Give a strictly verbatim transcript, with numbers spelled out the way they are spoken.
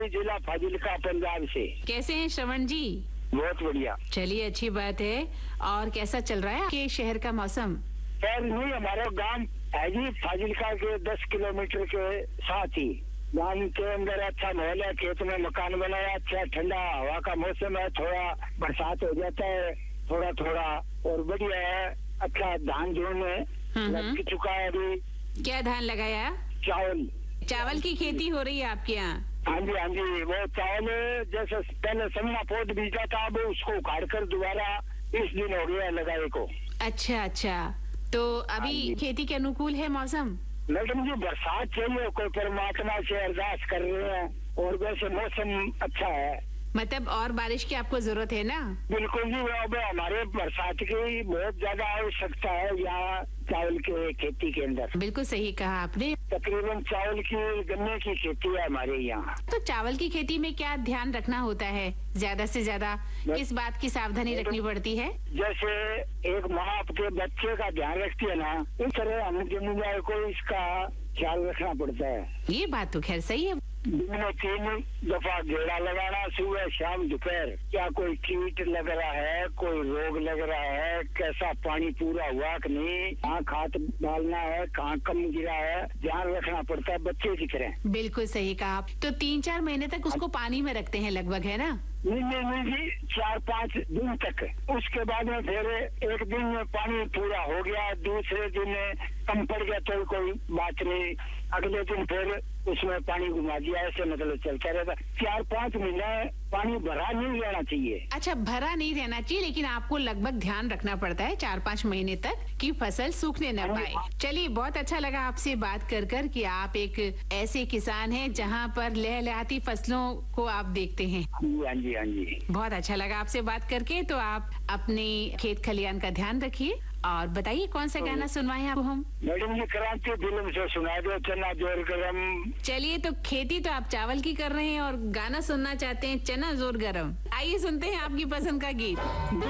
जिला फाजिल्का पंजाब से। कैसे हैं श्रवण जी? बहुत बढ़िया। चलिए अच्छी बात है। और कैसा चल रहा है आपके शहर का मौसम? खैर नहीं, हमारा गांव है जी फाजिल्का के दस किलोमीटर के साथ ही। गांव के अंदर अच्छा माहौल है, खेत में मकान बनाया, अच्छा ठंडा हवा का मौसम है, थोड़ा बरसात हो जाता है थोड़ा थोड़ा और बढ़िया है। अच्छा धान जो में लग चुका है अभी। क्या धान लगाया? चावल। चावल की खेती हो रही है आपके यहाँ? हाँ जी हाँ जी, वो चावल जैसे पहले समना पोट बीजा था, अब उसको उखाड़ कर दोबारा इस दिन हो गया लगाए को। अच्छा अच्छा, तो अभी खेती के अनुकूल है मौसम? मैडम जी बरसात चाहिए, कोई परमात्मा से अरदास कर रहे हैं और वैसे मौसम अच्छा है। मतलब और बारिश की आपको जरूरत है ना? बिल्कुल जी, अब हमारे बरसात की बहुत ज्यादा आवश्यकता है यहाँ चावल के खेती के अंदर। बिल्कुल सही कहा आपने। तकरीबन चावल की गन्ने की खेती है हमारे यहाँ। तो चावल की खेती में क्या ध्यान रखना होता है? ज्यादा से ज्यादा किस बात की सावधानी रखनी पड़ती है? जैसे एक माँ अपने बच्चे का ध्यान रखती है ना, इस तरह हम जमींदार को इसका ख्याल रखना पड़ता है। ये बात तो खैर सही है। दिन में तीन दफा गेड़ा लगाना, सुबह शाम दोपहर। क्या कोई कीट लग रहा है, कोई रोग लग रहा है, कैसा पानी पूरा हुआ कि नहीं, कहाँ खाद डालना है, कहाँ कम गिरा है, ध्यान रखना पड़ता है बच्चे की तरह। बिल्कुल सही कहा। तो तीन चार महीने तक उसको पानी में रखते हैं लगभग, है ना? नहीं नहीं नहीं जी, चार पाँच दिन तक। उसके बाद में फिर एक दिन में पानी पूरा हो गया, दूसरे दिन कम पड़ गया तो कोई बात नहीं, अगले दिन फिर उसमें पानी घुमा दिया, ऐसे मतलब चलता रहता। चार पाँच महीने पानी भरा नहीं रहना चाहिए। अच्छा, भरा नहीं रहना चाहिए, लेकिन आपको लगभग ध्यान रखना पड़ता है चार पाँच महीने तक कि फसल सूखने न पाए। चलिए, बहुत अच्छा लगा आपसे बात कर कर कि आप एक ऐसे किसान हैं जहां पर लहलहाती फसलों को आप देखते हैं। हाँ जी हाँ जी, बहुत अच्छा लगा आपसे बात करके। तो आप अपने खेत खलियान का ध्यान रखिए और बताइए कौन सा गाना सुनवाएं आपको हम? मैडम जी क्रांति फिल्म से सुना दो, चना जोर गरम। चलिए, तो खेती तो आप चावल की कर रहे हैं और गाना सुनना चाहते हैं चना जोर गरम। आइए सुनते हैं आपकी पसंद का गीत।